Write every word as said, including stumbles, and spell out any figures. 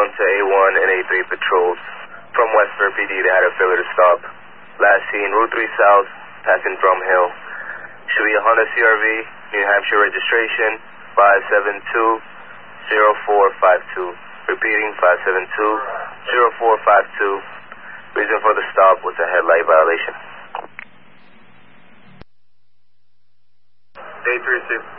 one to A one and A three patrols. From Westford P D, they had a failure to stop. Last seen, Route three South, passing Drum Hill. Should be a Honda C R V, New Hampshire registration, five seven two zero four five two. Repeating, five seven two zero four five two. Reason for the stop was a headlight violation. eight three six.